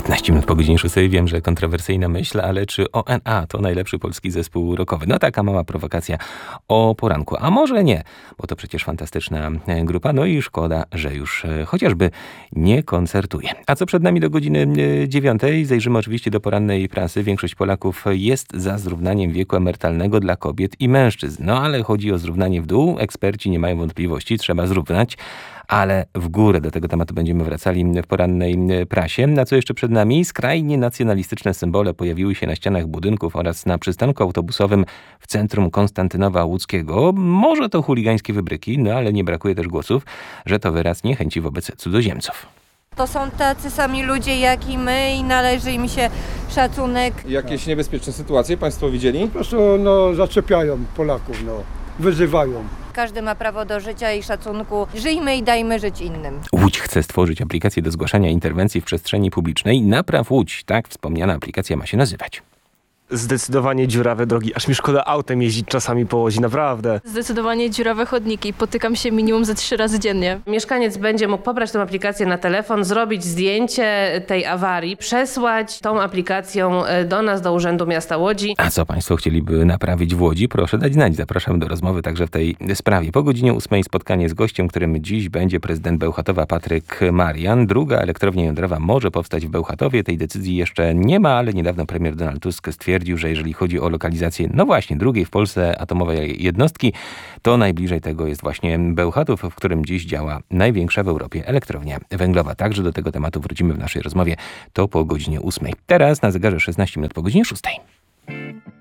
15 minut po godzinie 6. Wiem, że kontrowersyjna myśl, ale czy ONA to najlepszy polski zespół rockowy? No taka mała prowokacja o poranku. A może nie, bo to przecież fantastyczna grupa. No i szkoda, że już chociażby nie koncertuje. A co przed nami do godziny 9? Zajrzymy oczywiście do porannej prasy. Większość Polaków jest za zrównaniem wieku emerytalnego dla kobiet i mężczyzn. No ale chodzi o zrównanie w dół. Eksperci nie mają wątpliwości, trzeba zrównać. Ale w górę do tego tematu będziemy wracali w porannej prasie. Na co jeszcze przed nami? Skrajnie nacjonalistyczne symbole pojawiły się na ścianach budynków oraz na przystanku autobusowym w centrum Konstantynowa Łódzkiego. Może to chuligańskie wybryki, no ale nie brakuje też głosów, że to wyraz niechęci wobec cudzoziemców. To są tacy sami ludzie jak i my i należy im się szacunek. Jakieś niebezpieczne sytuacje Państwo widzieli? Po prostu zaczepiają Polaków, wyzywają. Każdy ma prawo do życia i szacunku. Żyjmy i dajmy żyć innym. Łódź chce stworzyć aplikację do zgłaszania interwencji w przestrzeni publicznej. Napraw Łódź, tak wspomniana aplikacja ma się nazywać. Zdecydowanie dziurawe drogi, aż mi szkoda autem jeździć czasami po Łodzi, naprawdę. Zdecydowanie dziurawe chodniki, potykam się minimum ze 3 razy dziennie. Mieszkaniec będzie mógł pobrać tę aplikację na telefon, zrobić zdjęcie tej awarii, przesłać tą aplikacją do nas, do Urzędu Miasta Łodzi. A co Państwo chcieliby naprawić w Łodzi? Proszę dać znać. Zapraszam do rozmowy także w tej sprawie. Po godzinie 8 spotkanie z gościem, którym dziś będzie prezydent Bełchatowa Patryk Marian. Druga elektrownia jądrowa może powstać w Bełchatowie. Tej decyzji jeszcze nie ma, ale niedawno premier Donald Tusk stwierdził, że jeżeli chodzi o lokalizację, no właśnie, drugiej w Polsce atomowej jednostki, to najbliżej tego jest właśnie Bełchatów, w którym dziś działa największa w Europie elektrownia węglowa. Także do tego tematu wrócimy w naszej rozmowie. To po godzinie 8. Teraz na zegarze 16 minut po godzinie 6.